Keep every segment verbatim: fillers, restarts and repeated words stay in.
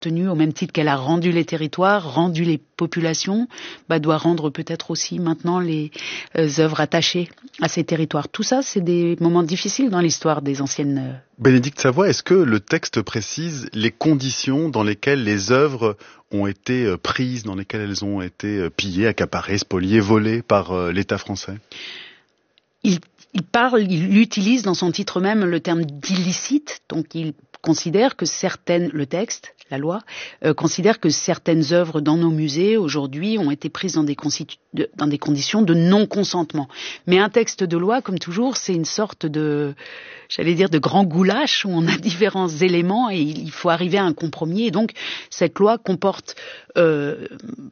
tenu au même titre qu'elle a rendu les territoires, rendu les populations, bah, doit rendre peut-être aussi maintenant les euh, œuvres attachées à ces territoires. Tout ça, c'est des moments difficiles dans l'histoire des anciennes... Euh... Bénédicte Savoie, est-ce que le texte précise les conditions dans lesquelles les œuvres ont été prises, dans lesquelles elles ont été pillées, accaparées, spoliées, volées par euh, l'État français ? Il, il parle, il utilise dans son titre même le terme d'illicite, donc il considère que certaines, le texte, la loi, euh, considère que certaines œuvres dans nos musées aujourd'hui ont été prises dans des, constitu- de, dans des conditions de non-consentement. Mais un texte de loi, comme toujours, c'est une sorte de, j'allais dire, de grand goulash où on a différents éléments et il, il faut arriver à un compromis. Et donc, cette loi comporte euh,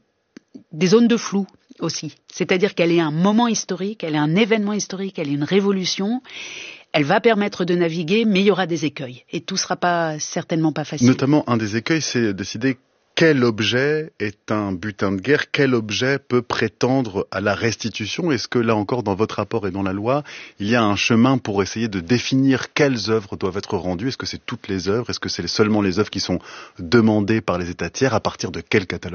des zones de flou aussi. C'est-à-dire qu'elle est un moment historique, elle est un événement historique, elle est une révolution. Elle va permettre de naviguer, mais il y aura des écueils. Et tout ne sera pas, certainement pas facile. Notamment, un des écueils, c'est décider quel objet est un butin de guerre, quel objet peut prétendre à la restitution. Est-ce que là encore, dans votre rapport et dans la loi, il y a un chemin pour essayer de définir quelles œuvres doivent être rendues ? Est-ce que c'est toutes les œuvres ? Est-ce que c'est seulement les œuvres qui sont demandées par les États tiers ? À partir de quel catalogue ?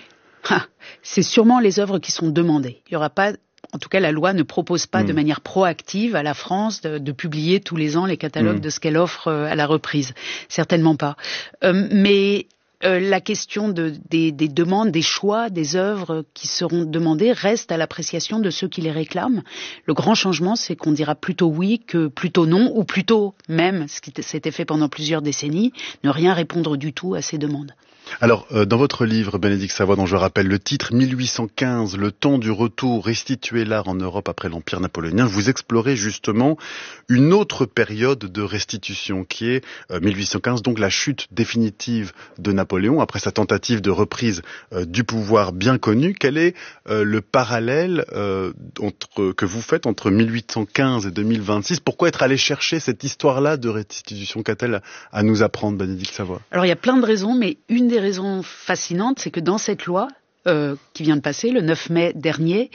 Ah, c'est sûrement les œuvres qui sont demandées. Il y aura pas... En tout cas, la loi ne propose pas mmh. de manière proactive à la France de, de publier tous les ans les catalogues mmh. de ce qu'elle offre euh, à la reprise. Certainement pas. Euh, mais euh, la question de, des, des demandes, des choix, des œuvres qui seront demandées reste à l'appréciation de ceux qui les réclament. Le grand changement, c'est qu'on dira plutôt oui que plutôt non, ou plutôt même, ce qui s'était fait pendant plusieurs décennies, ne rien répondre du tout à ces demandes. Alors, euh, dans votre livre, Bénédicte Savoie, dont je rappelle le titre, mille huit cent quinze, le temps du retour, restituer l'art en Europe après l'Empire napoléonien, vous explorez justement une autre période de restitution qui est euh, mille huit cent quinze, donc la chute définitive de Napoléon, après sa tentative de reprise euh, du pouvoir bien connue. Quel est euh, le parallèle euh, entre, que vous faites entre mille huit cent quinze et deux mille vingt-six ? Pourquoi être allé chercher cette histoire-là de restitution ? Qu'a-t-elle à nous apprendre, Bénédicte Savoie ? Alors, il y a plein de raisons, mais une des raison fascinante, c'est que dans cette loi euh, qui vient de passer, le neuf mai dernier,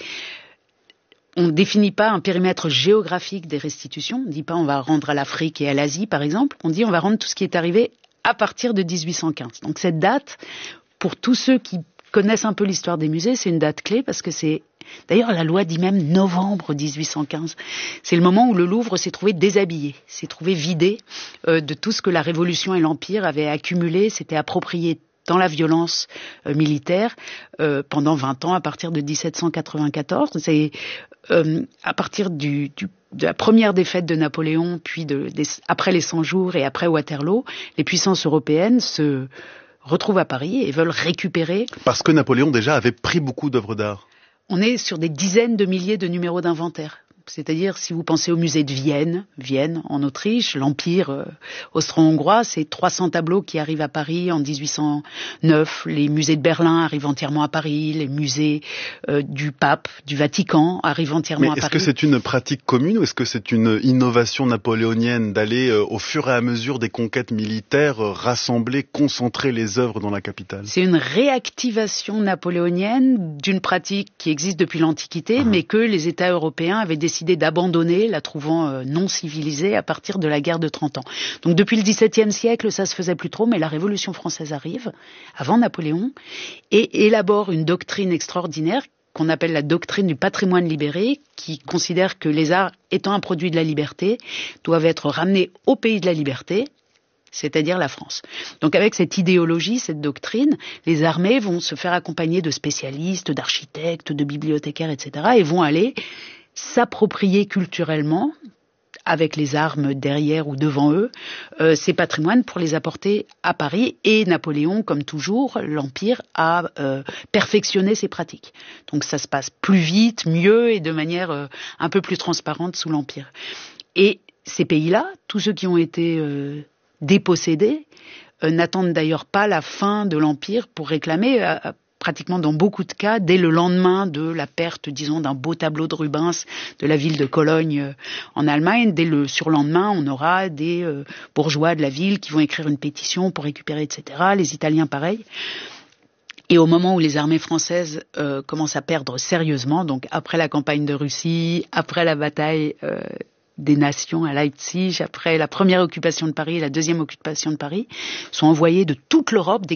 on ne définit pas un périmètre géographique des restitutions. On ne dit pas on va rendre à l'Afrique et à l'Asie, par exemple. On dit on va rendre tout ce qui est arrivé à partir de dix-huit cent quinze. Donc cette date, pour tous ceux qui connaissent un peu l'histoire des musées, c'est une date clé parce que c'est... D'ailleurs, la loi dit même novembre dix-huit cent quinze. C'est le moment où le Louvre s'est trouvé déshabillé, s'est trouvé vidé euh, de tout ce que la Révolution et l'Empire avaient accumulé, s'étaient approprié dans la violence euh, militaire euh, pendant vingt ans, à partir de dix-sept cent quatre-vingt-quatorze. C'est euh, à partir du, du, de la première défaite de Napoléon, puis de, des, après les cent jours et après Waterloo, les puissances européennes se retrouvent à Paris et veulent récupérer... Parce que Napoléon déjà avait pris beaucoup d'œuvres d'art. On est sur des dizaines de milliers de numéros d'inventaire. C'est-à-dire, si vous pensez au musée de Vienne, Vienne, en Autriche, l'Empire euh, austro-hongrois, c'est trois cents tableaux qui arrivent à Paris en dix-huit cent neuf. Les musées de Berlin arrivent entièrement à Paris. Les musées euh, du Pape, du Vatican arrivent entièrement Mais à Paris. est-ce que c'est une pratique commune ou est-ce que c'est une innovation napoléonienne d'aller, euh, au fur et à mesure des conquêtes militaires, euh, rassembler, concentrer les œuvres dans la capitale ? C'est une réactivation napoléonienne d'une pratique qui existe depuis l'Antiquité, ah. mais que les États européens avaient décidé décidé d'abandonner, la trouvant euh, non civilisée à partir de la guerre de trente ans. Donc depuis le dix-septième siècle, ça se faisait plus trop, mais la Révolution française arrive, avant Napoléon, et élabore une doctrine extraordinaire qu'on appelle la doctrine du patrimoine libéré, qui considère que les arts, étant un produit de la liberté, doivent être ramenés au pays de la liberté, c'est-à-dire la France. Donc avec cette idéologie, cette doctrine, les armées vont se faire accompagner de spécialistes, d'architectes, de bibliothécaires, et cetera, et vont aller s'approprier culturellement, avec les armes derrière ou devant eux, euh, ces patrimoines pour les apporter à Paris. Et Napoléon, comme toujours, l'Empire a euh, perfectionné ses pratiques. Donc ça se passe plus vite, mieux et de manière euh, un peu plus transparente sous l'Empire. Et ces pays-là, tous ceux qui ont été euh, dépossédés, euh, n'attendent d'ailleurs pas la fin de l'Empire pour réclamer... Euh, pratiquement dans beaucoup de cas, dès le lendemain de la perte, disons, d'un beau tableau de Rubens de la ville de Cologne euh, en Allemagne, dès le surlendemain, on aura des euh, bourgeois de la ville qui vont écrire une pétition pour récupérer, et cetera. Les Italiens, pareil. Et au moment où les armées françaises euh, commencent à perdre sérieusement, donc après la campagne de Russie, après la bataille euh, des nations à Leipzig, après la première occupation de Paris et la deuxième occupation de Paris, sont envoyés de toute l'Europe, des